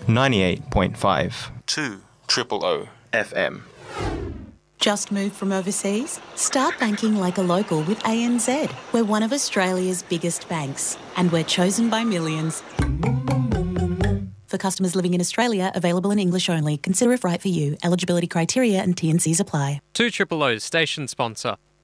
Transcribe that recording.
98.5. 2 O FM. Just moved from overseas? Start banking like a local with ANZ. We're one of Australia's biggest banks, and we're chosen by millions. For customers living in Australia, available in English only. Consider if right for you. Eligibility criteria and T&Cs apply. 2 O's station sponsor.